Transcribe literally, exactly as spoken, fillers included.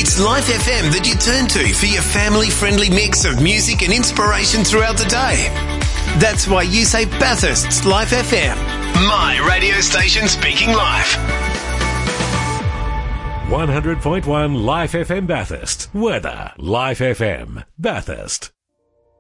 It's Life F M that you turn to for your family-friendly mix of music and inspiration throughout the day. That's why you say Bathurst's Life F M. My radio station speaking life. one hundred point one Life F M Bathurst. Weather. Life F M Bathurst.